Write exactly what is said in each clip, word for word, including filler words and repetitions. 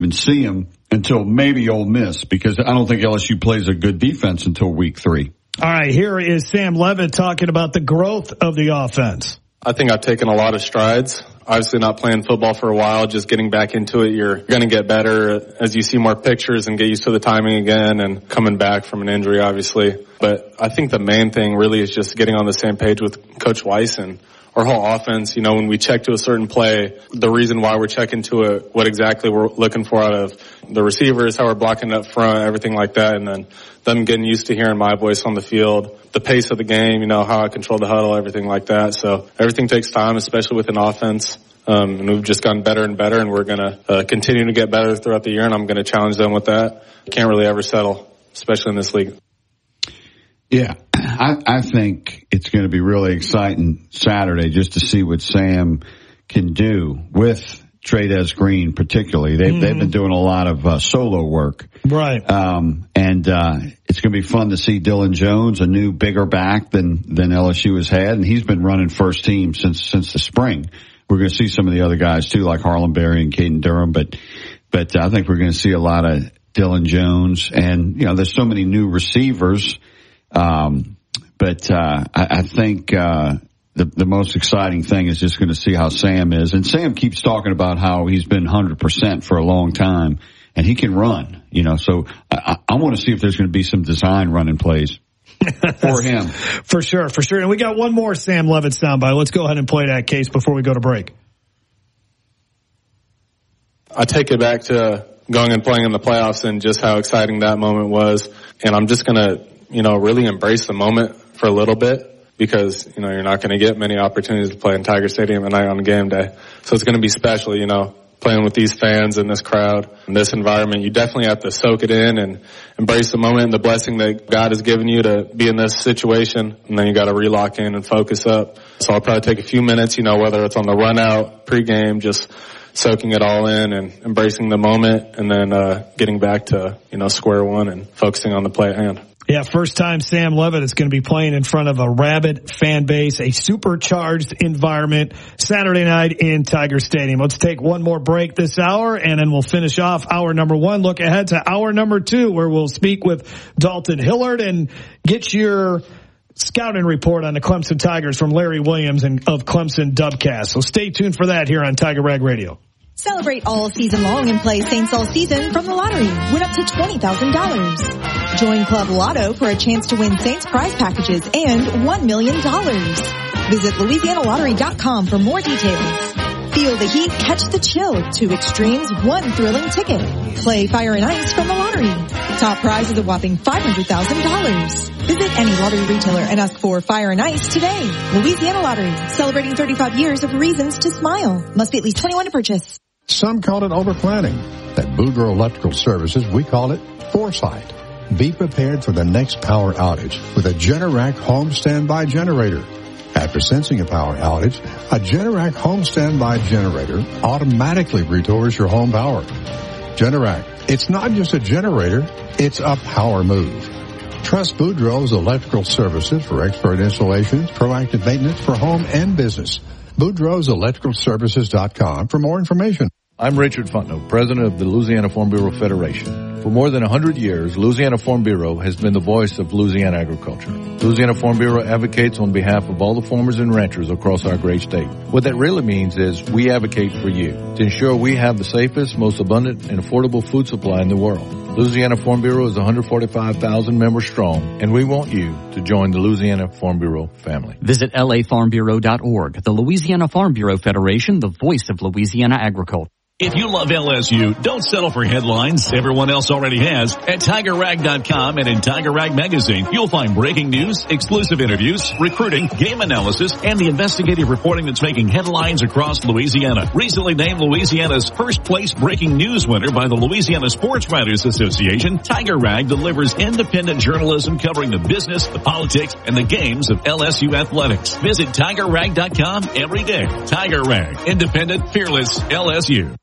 even see him until maybe Ole Miss, because I don't think L S U plays a good defense until week three. All right, here is Sam Levitt talking about the growth of the offense. I think I've taken a lot of strides. Obviously not playing football for a while, just getting back into it. You're going to get better as you see more pictures and get used to the timing again and coming back from an injury, obviously. But I think the main thing really is just getting on the same page with Coach Weiss and our whole offense. You know, when we check to a certain play, the reason why we're checking to it, what exactly we're looking for out of the receivers, how we're blocking up front, everything like that. And then them getting used to hearing my voice on the field, the pace of the game, you know, how I control the huddle, everything like that. So everything takes time, especially with an offense. Um, and we've just gotten better and better, and we're going to uh, continue to get better throughout the year, and I'm going to challenge them with that. Can't really ever settle, especially in this league. Yeah, I, I think it's going to be really exciting Saturday just to see what Sam can do with Trey'Dez Green particularly. They've, mm-hmm. they've been doing a lot of uh, solo work. Right. Um, and uh, it's going to be fun to see Dylan Jones, a new bigger back than, than L S U has had, and he's been running first team since since the spring. We're going to see some of the other guys too, like Harlan Berry and Caden Durham, but but I think we're going to see a lot of Dylan Jones, and you know, there's so many new receivers. Um, but uh, I, I think uh, the the most exciting thing is just going to see how Sam is, and Sam keeps talking about how he's been one hundred percent for a long time, and he can run. You know, so I, I want to see if there's going to be some design running plays for him. For sure, for sure. And we got one more Sam Levitt soundbite. Let's go ahead and play that case before we go to break. I take it back to going and playing in the playoffs and just how exciting that moment was. And I'm just going to, you know, really embrace the moment for a little bit, because, you know, you're not going to get many opportunities to play in Tiger Stadium at night on game day. So it's going to be special, you know, playing with these fans and this crowd and this environment. You definitely have to soak it in and embrace the moment and the blessing that God has given you to be in this situation. And then you got to relock in and focus up. So I'll probably take a few minutes, you know, whether it's on the run out, pregame, just soaking it all in and embracing the moment, and then uh getting back to, you know, square one and focusing on the play at hand. Yeah, first time Sam Levitt is going to be playing in front of a rabid fan base, a supercharged environment Saturday night in Tiger Stadium. Let's take one more break this hour, and then we'll finish off hour number one. Look ahead to hour number two, where we'll speak with Dalton Hillard and get your scouting report on the Clemson Tigers from Larry Williams and of Clemson Dubcast. So stay tuned for that here on Tiger Rag Radio. Celebrate all season long and play Saints all season from the lottery. Win up to twenty thousand dollars. Join Club Lotto for a chance to win Saints prize packages and one million dollars. Visit Louisiana Lottery dot com for more details. Feel the heat, catch the chill. Two extremes, one thrilling ticket. Play Fire and Ice from the lottery. Top prize is a whopping five hundred thousand dollars. Visit any lottery retailer and ask for Fire and Ice today. Louisiana Lottery, celebrating thirty-five years of reasons to smile. Must be at least twenty-one to purchase. Some call it overplanning. At Boudreaux Electrical Services, we call it foresight. Be prepared for the next power outage with a Generac home standby generator. After sensing a power outage, a Generac home standby generator automatically restores your home power. Generac, it's not just a generator, it's a power move. Trust Boudreaux's Electrical Services for expert installations, proactive maintenance for home and business. Boudreaux's Electrical Services dot com for more information. I'm Richard Fontenot, president of the Louisiana Farm Bureau Federation. For more than one hundred years, Louisiana Farm Bureau has been the voice of Louisiana agriculture. Louisiana Farm Bureau advocates on behalf of all the farmers and ranchers across our great state. What that really means is we advocate for you to ensure we have the safest, most abundant, and affordable food supply in the world. Louisiana Farm Bureau is one hundred forty-five thousand members strong, and we want you to join the Louisiana Farm Bureau family. Visit L A farm bureau dot org. The Louisiana Farm Bureau Federation, the voice of Louisiana agriculture. If you love L S U, don't settle for headlines everyone else already has. At Tiger Rag dot com and in Tiger Rag Magazine, you'll find breaking news, exclusive interviews, recruiting, game analysis, and the investigative reporting that's making headlines across Louisiana. Recently named Louisiana's first place breaking news winner by the Louisiana Sports Writers Association, Tiger Rag delivers independent journalism covering the business, the politics, and the games of L S U athletics. Visit Tiger Rag dot com every day. Tiger Rag, independent, fearless L S U.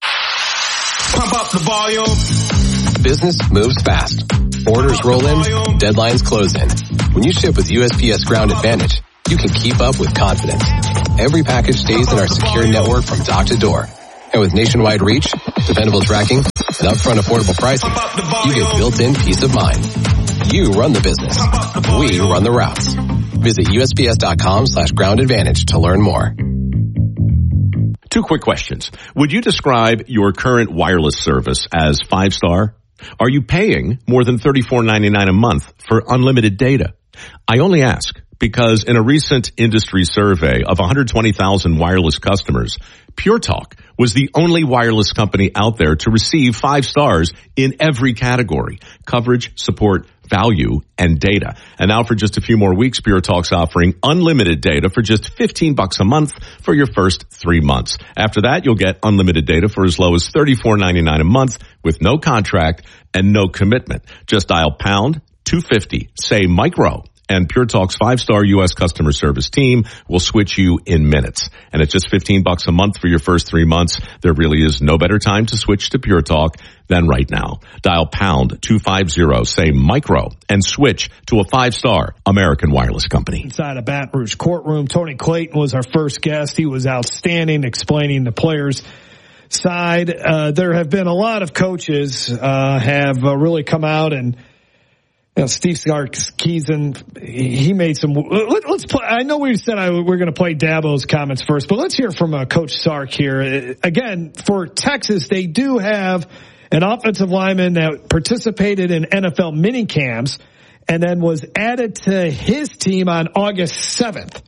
Pump up the volume. Business moves fast. Orders roll in, deadlines close in. When you ship with U S P S Ground Advantage, you can keep up with confidence. Every package stays in our secure network from dock to door. And with nationwide reach, dependable tracking, And upfront affordable pricing, you get built-in peace of mind. You run the business. We run the routes. Visit USPS.com slash ground advantage to learn more. Two quick questions. Would you describe your current wireless service as five-star? Are you paying more than thirty-four ninety-nine a month for unlimited data? I only ask because in a recent industry survey of one hundred twenty thousand wireless customers, Pure Talk was the only wireless company out there to receive five stars in every category: coverage, support, value, and data. And now for just a few more weeks, Pure Talk's offering unlimited data for just fifteen bucks a month for your first three months. After that, you'll get unlimited data for as low as thirty-four ninety-nine a month with no contract and no commitment. Just dial pound two fifty, say micro, and Pure Talk's five-star U S customer service team will switch you in minutes. And it's just fifteen bucks a month for your first three months. There really is no better time to switch to Pure Talk than right now. Dial pound two fifty, say micro, and switch to a five-star American wireless company. Inside a Baton Rouge courtroom, Tony Clayton was our first guest. He was outstanding explaining the players' side. Uh, there have been a lot of coaches uh, have uh, really come out and You know, Steve Sarkisian, he made some. Let, let's play. I know we said I, we're going to play Dabo's comments first, but let's hear from uh, Coach Sark here. Again, for Texas, they do have an offensive lineman that participated in N F L mini camps and then was added to his team on August seventh.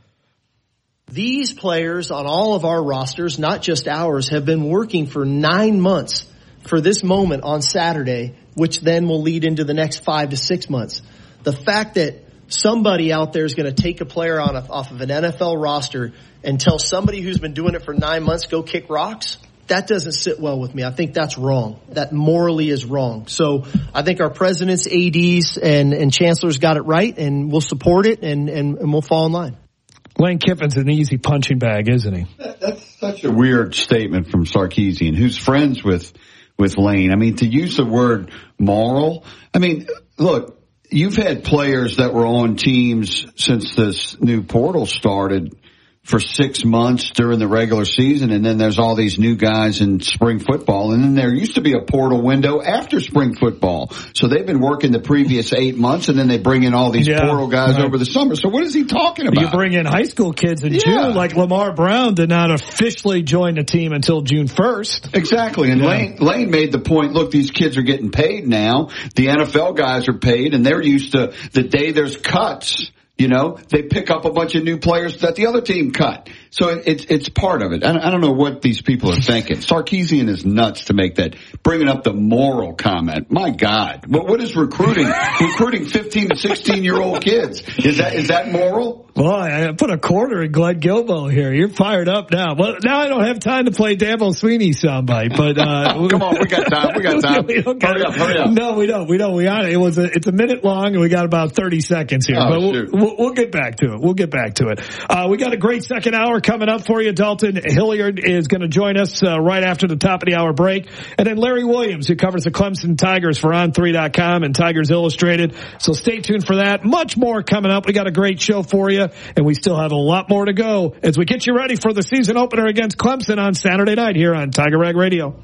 These players on all of our rosters, not just ours, have been working for nine months for this moment on Saturday, which then will lead into the next five to six months. The fact that somebody out there is going to take a player on a, off of an N F L roster and tell somebody who's been doing it for nine months, go kick rocks, that doesn't sit well with me. I think that's wrong. That morally is wrong. So I think our presidents, A Ds, and, and chancellors got it right, and we'll support it, and, and, and we'll fall in line. Lane Kiffin's an easy punching bag, isn't he? That's such a weird statement from Sarkisian, who's friends with with Lane. I mean, to use the word moral, I mean, look, you've had players that were on teams since this new portal started for six months during the regular season, and then there's all these new guys in spring football, and then there used to be a portal window after spring football. So they've been working the previous eight months, and then they bring in all these yeah, portal guys right. over the summer. So what is he talking about? You bring in high school kids in yeah. June, like Lamar Brown did not officially join the team until June first. Exactly, and yeah. Lane, Lane made the point, look, these kids are getting paid now. The N F L guys are paid, and they're used to the day there's cuts. You know, they pick up a bunch of new players that the other team cut. So it's it's part of it. I don't know what these people are thinking. Sarkisian is nuts to make that, bringing up the moral comment. My God. What, what is recruiting? Recruiting fifteen to sixteen-year-old kids. Is that is that moral? Well, I put a quarter in Glenn Gilbo here. You're fired up now. Well, now I don't have time to play Dabo Sweeney soundbite, but uh come on, we got time. We got time. we don't hurry up, hurry up. No, we don't. We don't. We got it. It was a, it's a minute long, and we got about thirty seconds here. Oh, but we'll, shoot. we'll, we'll get back to it. We'll get back to it. Uh we got a great second hour coming up for you. Dalton Hilliard is going to join us uh, right after the top of the hour break. And then Larry Williams, who covers the Clemson Tigers for on three dot com and Tigers Illustrated. So stay tuned for that. Much more coming up. We got a great show for you, and we still have a lot more to go as we get you ready for the season opener against Clemson on Saturday night here on Tiger Rag Radio.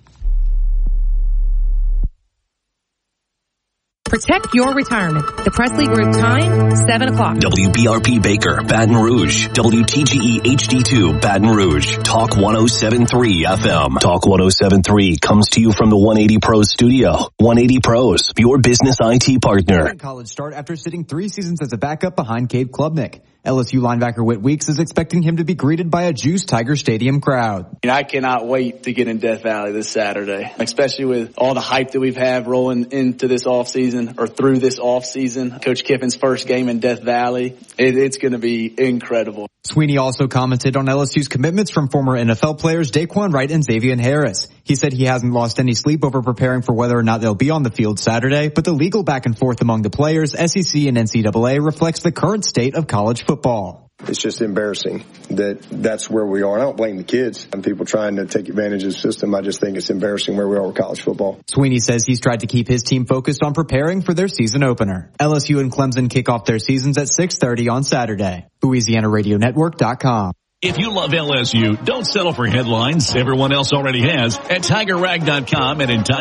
Protect your retirement. The Presley Group time, seven o'clock. W B R P Baker, Baton Rouge. W T G E H D two, Baton Rouge. Talk one oh seven point three F M. Talk one oh seven point three comes to you from the one eighty Pros studio. one eighty Pros, your business I T partner. College start after sitting three seasons as a backup behind Cade Klubnik. L S U linebacker Whit Weeks is expecting him to be greeted by a juiced Tiger Stadium crowd. And I cannot wait to get in Death Valley this Saturday, especially with all the hype that we've had rolling into this offseason or through this offseason. Coach Kiffin's first game in Death Valley, it, it's going to be incredible. Sweeney also commented on L S U's commitments from former N F L players Daquan Wright and Xavier Harris. He said he hasn't lost any sleep over preparing for whether or not they'll be on the field Saturday, but the legal back and forth among the players, S E C and N C double A, reflects the current state of college football. It's just embarrassing that that's where we are. I don't blame the kids and people trying to take advantage of the system. I just think it's embarrassing where we are with college football. Sweeney says he's tried to keep his team focused on preparing for their season opener. L S U and Clemson kick off their seasons at six thirty on Saturday. Louisiana Radio Network dot com. If you love L S U, don't settle for headlines everyone else already has at Tiger Rag dot com and in